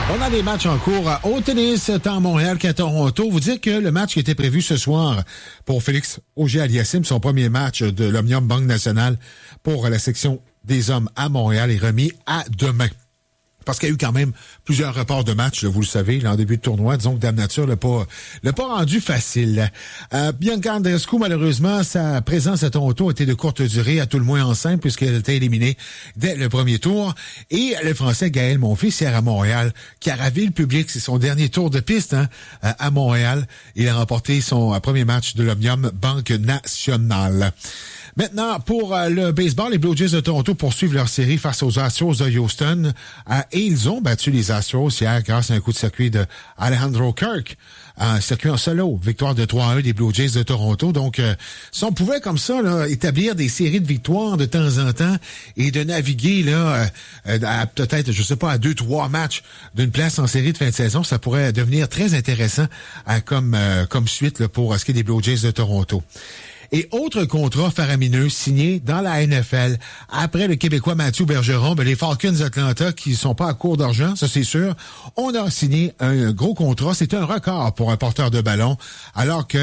On a des matchs en cours au tennis, tant à Montréal qu'à Toronto. Vous dire que le match qui était prévu ce soir pour Félix Auger-Aliassime, son premier match de l'Omnium Banque Nationale pour la section des hommes à Montréal, est remis à demain. Parce qu'il y a eu quand même plusieurs reports de matchs, là, vous le savez, là, en début de tournoi. Disons que Dame Nature l'a pas rendu facile. Bianca Andreescu, malheureusement, sa présence à Toronto a été de courte durée, à tout le moins en simple, puisqu'elle a été éliminée dès le premier tour. Et le Français Gaël Monfils, hier à Montréal, qui a ravi le public. C'est son dernier tour de piste à Montréal. Il a remporté son premier match de l'Omnium Banque Nationale. Maintenant, pour le baseball, les Blue Jays de Toronto poursuivent leur série face aux Astros de Houston. Et ils ont battu les Astros hier grâce à un coup de circuit de Alejandro Kirk. Un circuit en solo. Victoire de 3-1 des Blue Jays de Toronto. Donc, si on pouvait comme ça là, établir des séries de victoires de temps en temps et de naviguer là à peut-être, je sais pas, à 2-3 matchs d'une place en série de fin de saison, ça pourrait devenir très intéressant comme suite là, pour ce qui est des Blue Jays de Toronto. Et autre contrat faramineux signé dans la NFL après le Québécois Mathieu Bergeron, les Falcons d'Atlanta qui sont pas à court d'argent, ça c'est sûr. On a signé un gros contrat, c'est un record pour un porteur de ballon, alors que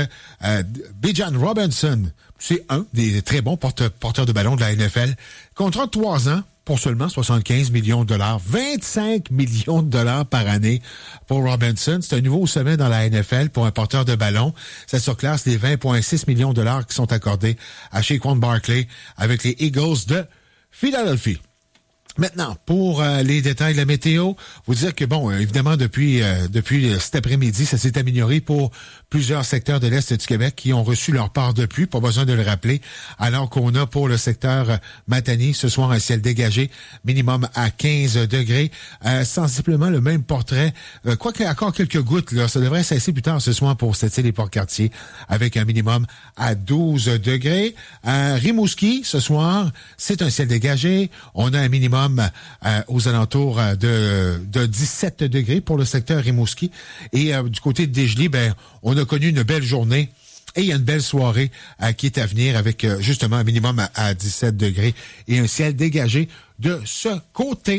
Bijan Robinson, c'est un des très bons porteurs de ballon de la NFL. Contrat de 3 ans pour seulement 75 millions de dollars. 25 millions de dollars par année pour Robinson. C'est un nouveau sommet dans la NFL pour un porteur de ballon. Ça surclasse les 20,6 millions de dollars qui sont accordés à Saquon Barkley avec les Eagles de Philadelphie. Maintenant, pour les détails de la météo, vous dire que, évidemment, depuis cet après-midi, ça s'est amélioré pour plusieurs secteurs de l'Est du Québec qui ont reçu leur part de pluie, pas besoin de le rappeler, alors qu'on a pour le secteur Matane, ce soir, un ciel dégagé, minimum à 15 degrés, sensiblement le même portrait, quoique encore quelques gouttes, là, ça devrait cesser plus tard ce soir pour cette île et Port-Cartier, avec un minimum à 12 degrés. Rimouski, ce soir, c'est un ciel dégagé, on a un minimum aux alentours de 17 degrés pour le secteur Rimouski. Et du côté de Desjely, on a connu une belle journée et il y a une belle soirée qui est à venir avec justement un minimum à 17 degrés et un ciel dégagé de ce côté.